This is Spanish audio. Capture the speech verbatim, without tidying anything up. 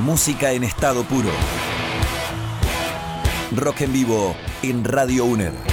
Música en estado puro. Rock en vivo en Radio UNER.